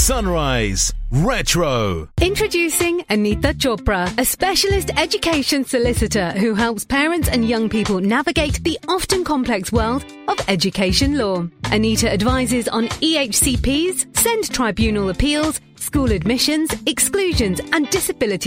Sunrise Retro. Introducing Anita Chopra, a specialist education solicitor who helps parents and young people navigate the often complex world of education law. Anita advises on EHCPs, SEND tribunal appeals, school admissions, exclusions and disability